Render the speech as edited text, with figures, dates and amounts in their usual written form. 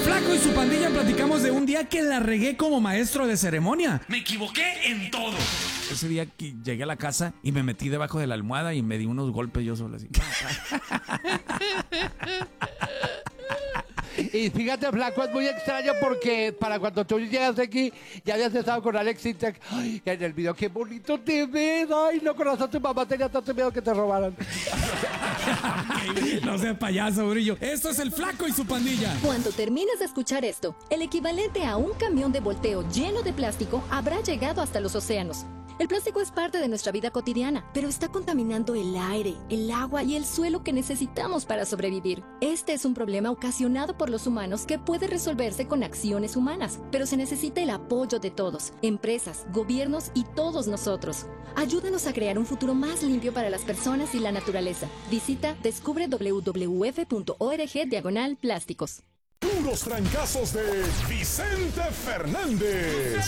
Flaco y su pandilla platicamos de un día que la regué como maestro de ceremonia. Me equivoqué en todo. Ese día que llegué a la casa y me metí debajo de la almohada y me di unos golpes yo solo así. Y fíjate, Flaco, es muy extraño porque para cuando tú llegaste aquí, ya habías estado con Alex Intec. Ay, en el video, qué bonito te ves. Ay, no conoces, tu mamá tenía tanto miedo que te robaran. No seas payaso, Brillo. Esto es el Flaco y su pandilla. Cuando termines de escuchar esto, el equivalente a un camión de volteo lleno de plástico habrá llegado hasta los océanos. El plástico es parte de nuestra vida cotidiana, pero está contaminando el aire, el agua y el suelo que necesitamos para sobrevivir. Este es un problema ocasionado por los humanos que puede resolverse con acciones humanas, pero se necesita el apoyo de todos, empresas, gobiernos y todos nosotros. Ayúdanos a crear un futuro más limpio para las personas y la naturaleza. Visita descubre www.org/plásticos. Puros trancazos de Vicente Fernández.